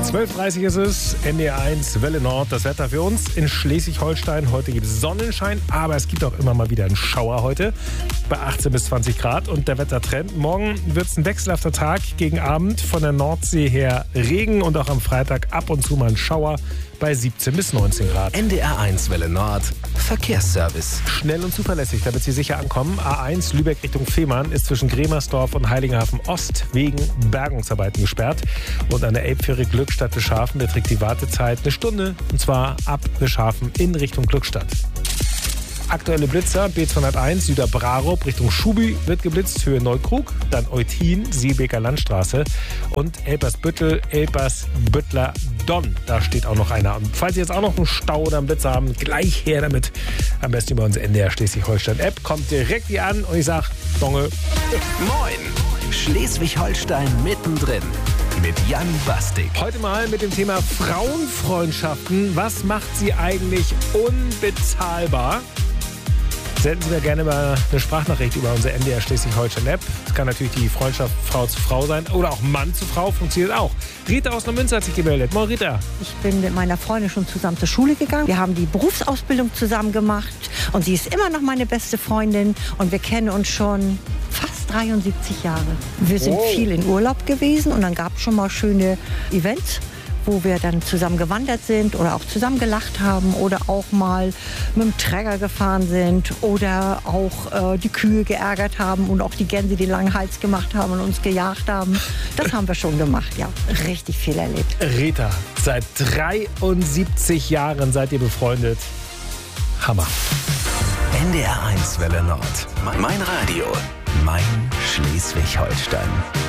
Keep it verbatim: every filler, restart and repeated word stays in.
zwölf Uhr dreißig ist es, N D R eins, Welle Nord, das Wetter für uns in Schleswig-Holstein. Heute gibt es Sonnenschein, aber es gibt auch immer mal wieder einen Schauer heute bei achtzehn bis zwanzig Grad. Und der Wettertrend, morgen wird es ein wechselhafter Tag, gegen Abend von der Nordsee her Regen und auch am Freitag ab und zu mal ein Schauer bei siebzehn bis neunzehn Grad. N D R eins Welle Nord, Verkehrsservice. Schnell und zuverlässig, damit Sie sicher ankommen. A eins Lübeck Richtung Fehmarn ist zwischen Gremersdorf und Heiligenhafen Ost wegen Bergungsarbeiten gesperrt. Und an der Elbfähre Glückstadt-Beschhafen beträgt die Wartezeit eine Stunde. Und zwar ab Beschhafen in Richtung Glückstadt. Aktuelle Blitzer, B zweihunderteins, Süderbrarup Richtung Schubi wird geblitzt, Höhe Neukrug, dann Eutin, Seebeker Landstraße und Elbersbüttel, Elbersbüttler Donn. Da steht auch noch einer. Und falls Sie jetzt auch noch einen Stau oder einen Blitzer haben, gleich her damit. Am besten über unsere N D R Schleswig-Holstein-App. Kommt direkt hier an und ich sag, Donge. Moin, Schleswig-Holstein mittendrin. Mit Jan Bastik. Heute mal mit dem Thema Frauenfreundschaften. Was macht sie eigentlich unbezahlbar? Senden Sie mir gerne mal eine Sprachnachricht über unsere N D R Schleswig-Holstein-App. Es kann natürlich die Freundschaft Frau zu Frau sein oder auch Mann zu Frau, funktioniert auch. Rita aus Neumünster hat sich gemeldet. Moin, Rita. Ich bin mit meiner Freundin schon zusammen zur Schule gegangen. Wir haben die Berufsausbildung zusammen gemacht und sie ist immer noch meine beste Freundin und wir kennen uns schon fast dreiundsiebzig Jahre. Wir sind Oh. viel in Urlaub gewesen und dann gab es schon mal schöne Events, wo wir dann zusammen gewandert sind oder auch zusammen gelacht haben oder auch mal mit dem Träger gefahren sind oder auch äh, die Kühe geärgert haben und auch die Gänse den langen Hals gemacht haben und uns gejagt haben. Das haben wir schon gemacht, ja. Richtig viel erlebt. Rita, seit dreiundsiebzig Jahren seid ihr befreundet. Hammer. N D R eins Welle Nord. Mein Radio. Mein Schleswig-Holstein.